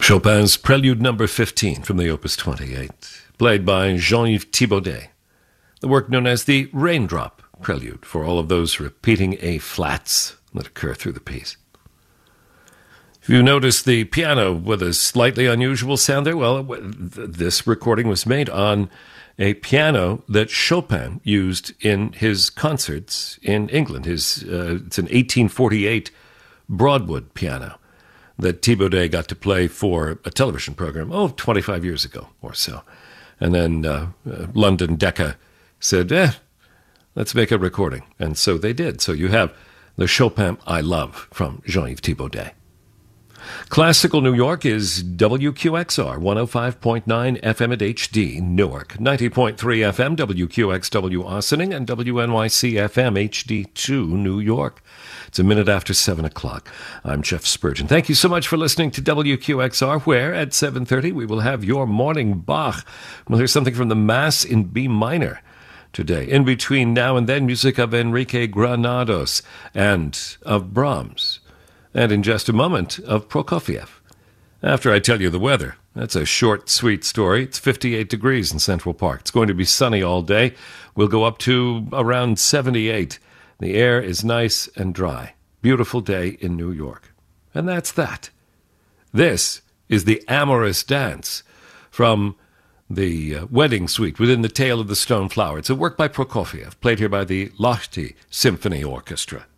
Chopin's Prelude Number 15 from the Opus 28, played by Jean-Yves Thibaudet. The work known as the Raindrop Prelude for all of those repeating A-flats that occur through the piece. If you notice the piano with a slightly unusual sound there, well, this recording was made on a piano that Chopin used in his concerts in England. It's an 1848 Broadwood piano that Thibaudet got to play for a television program, 25 years ago or so. And then London Decca said, let's make a recording. And so they did. So you have the Chopin I Love from Jean-Yves Thibaudet. Classical New York is WQXR 105.9 FM at HD, Newark, 90.3 FM, WQXW Ossining, and WNYC FM HD2, New York. It's a minute after 7 o'clock. I'm Jeff Spurgeon. Thank you so much for listening to WQXR, where at 7:30 we will have your morning Bach. We'll hear something from the Mass in B minor today. In between now and then, music of Enrique Granados and of Brahms. And in just a moment, of Prokofiev. After I tell you the weather, that's a short, sweet story. It's 58 degrees in Central Park. It's going to be sunny all day. We'll go up to around 78. The air is nice and dry. Beautiful day in New York. And that's that. This is the Amorous Dance from the Wedding Suite within the Tale of the Stone Flower. It's a work by Prokofiev, played here by the Lahti Symphony Orchestra.